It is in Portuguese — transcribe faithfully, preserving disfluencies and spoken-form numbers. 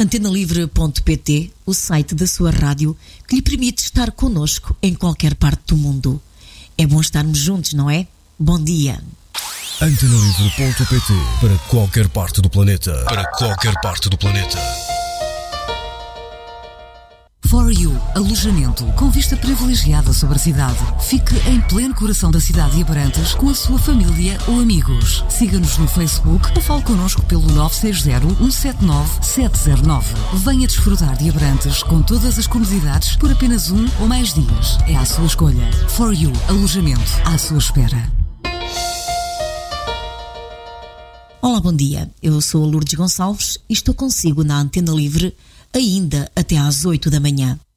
antena livre ponto pt, o site da sua rádio que lhe permite estar connosco em qualquer parte do mundo. É bom estarmos juntos, não é? Bom dia. antena livre ponto pt, para qualquer parte do planeta. Para qualquer parte do planeta. For You, alojamento com vista privilegiada sobre a cidade. Fique em pleno coração da cidade de Abrantes com a sua família ou amigos. Siga-nos no Facebook ou fale connosco pelo nove seis zero, um sete nove, sete zero nove. Venha desfrutar de Abrantes com todas as comodidades por apenas um ou mais dias. É à sua escolha. For You, alojamento à sua espera. Olá, bom dia. Eu sou a Lourdes Gonçalves e estou consigo na Antena Livre ainda até às oito da manhã.